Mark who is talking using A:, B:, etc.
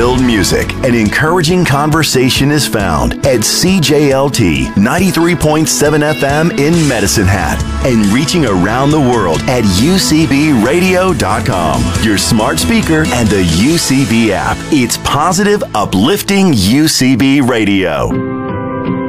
A: Hope-filled music and encouraging conversation is found at CJLT 93.7 FM in Medicine Hat and reaching around the world at UCBradio.com, your smart speaker, and the UCB app. It's positive, uplifting UCB Radio.